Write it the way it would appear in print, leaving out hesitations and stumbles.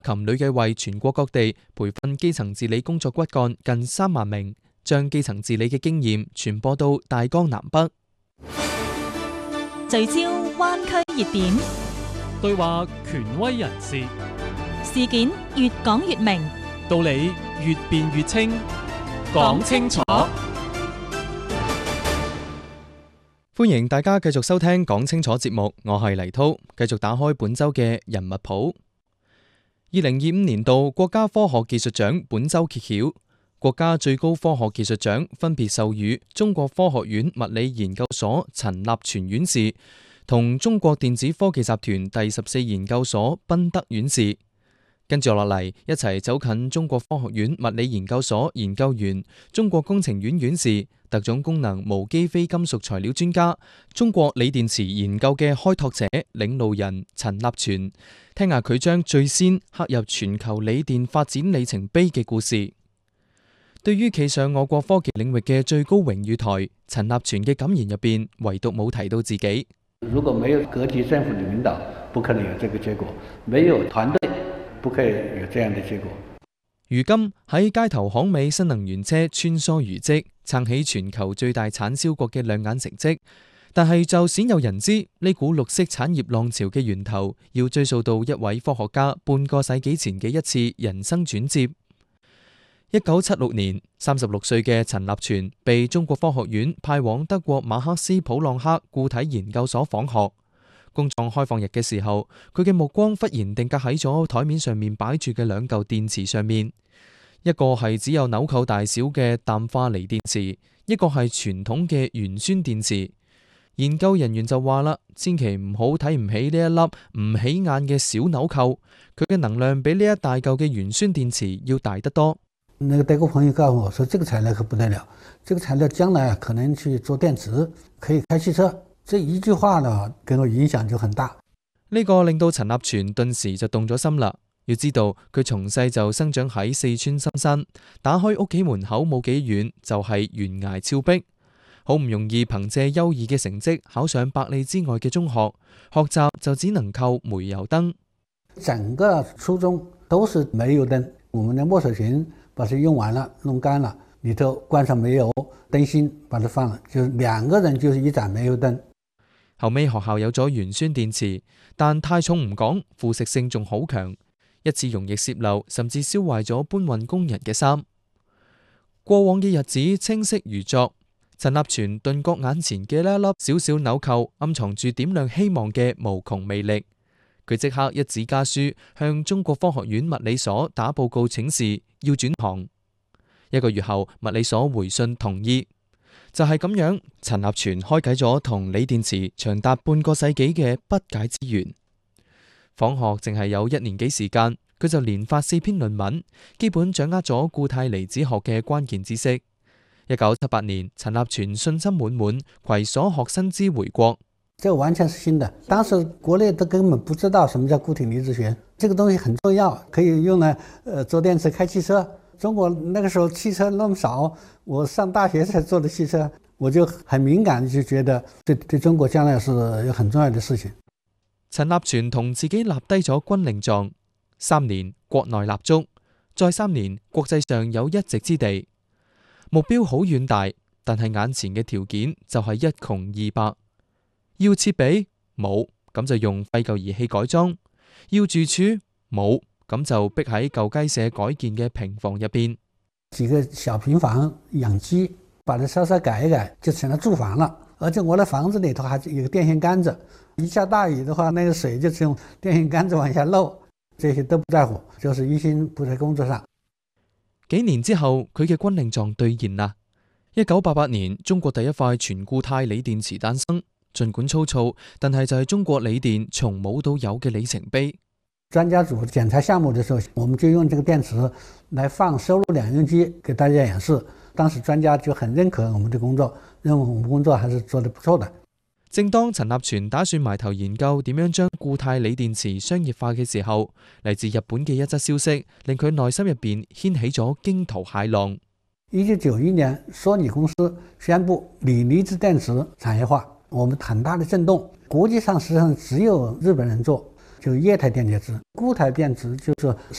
琴累計為全國各地培訓基層治理工作骨幹近3萬名，將基層治理嘅經驗傳播到大江南北。 聚焦灣區熱點， 對話權威人士， 事件越講越明， 道理越辯越清，講清楚。 歡迎大家繼續收聽講清楚節目，我係黎濤，繼續打開本周嘅人物譜。2025年度國家科學技術獎本周揭曉，國家最高科學技術獎分別授予中國科學院物理研究所陳立全院士同中國電子科技集團第14研究所賓德院士。跟住落嚟，一齊走近中國科學院物理研究所研究員、中國工程院院士、特種功能無機非金屬材料專家、中國鋰電池研究嘅開拓者、領路人陳立全，聽下佢將最先刻入全球鋰電發展里程碑嘅故事。對於企上我國科技領域嘅最高榮譽台，陳立全嘅感言入邊，唯獨冇提到自己。 如果沒有各級政府的領導，不可能有這個結果；沒有團隊，不可以有這樣的結果。 如今喺街頭巷尾新能源車穿梭如織，撐起全球最大產銷國嘅亮眼成績。但係就鮮有人知，呢股綠色產業浪潮嘅源頭，要追溯到一位科學家半個世紀前嘅一次人生轉折。1976年，36歲嘅陳立全被中國科學院派往德國馬克斯普朗克固體研究所訪學。工廠開放日嘅時候，佢嘅目光忽然定格喺咗台面上面擺住嘅兩嚿電池上面，一個係只有紐扣大小嘅氮化鋰電池，一個係傳統嘅鉛酸電池。研究人員就話啦，千祈唔好睇唔起呢一粒唔起眼嘅小紐扣，佢嘅能量比呢一大嚿嘅鉛酸電池要大得多。 那個德國朋友告訴我說，這個材料可不得了，這個材料將來可能去做電池，可以開汽車。這一句話呢，給我影響就很大。 呢個令到陳立全頓時就動咗心啦。要知道佢從細就生長喺四川深山，打開屋企門口冇幾遠就係懸崖峭壁，好唔容易憑借優異嘅成績考上百里之外嘅中學，學習就只能靠煤油燈。 整個初中都是煤油燈，我們的墨水瓶把它用完了，弄乾了，裏頭灌上煤油，燈芯把它放了，就兩個人就是一盞煤油燈。 後尾學校有咗鉛酸電池，但太重唔講，腐蝕性仲好強，一次溶液洩漏，甚至燒壞咗搬運工人嘅衫。過往嘅日子清晰如昨，陳立全頓覺眼前嘅呢一粒小小紐扣暗藏住點亮希望嘅無窮魅力。佢即刻一紙家書向中國科學院物理所打報告請示，要轉行。1個月後，物理所回信同意。就係咁樣，陳立全開啟咗同鋰電池長達半個世紀嘅不解之緣。訪學淨係有1年幾時間，佢就連發4篇論文，基本掌握咗固態離子學嘅關鍵知識。1978年，陳立全信心滿滿，攜所學新知回國。 這完全是新的，當時國內都根本不知道什麼叫固體離子學，這個東西很重要，可以用來做電池開汽車。中國那個時候汽車那麼少，我上大學才坐的汽車，我就很敏感，就覺得對中國將來是有很重要的事情。 陳立全同自己立低咗軍令狀，3年國內立足，再3年國際上有一席之地。目標好遠大，但係眼前嘅條件就係一窮二白。要設備冇，咁就用廢舊儀器改裝；要住處冇，咁就逼喺舊雞舍改建嘅平房入邊。 幾個小平房養雞，把它稍稍改一改，就成了住房了。而且我的房子裏頭還有個電線桿子，一下大雨的話，那個水就從電線桿子往下漏。這些都不在乎，就是一心不在工作上。 幾年之後，佢嘅軍令狀兌現啦。1988年，中國第一塊全固態鋰電池誕生。儘管粗糙，但係就係中國鋰電從冇到有嘅里程碑。 專家組檢查項目的時候，我們就用這個電池來放收錄兩用機給大家演示。當時專家就很認可我們的工作，認為我們工作還是做得不錯的。 正當陳立全打算埋頭研究點樣將固態鋰電池商業化嘅時候，嚟自日本嘅一則消息令佢內心入邊掀起咗驚濤駭浪。 1991年，索尼公司宣布鋰離子電池產業化。我們很大的震動，國際上實際上只有日本人做， 就是液态电解质，固态电池就是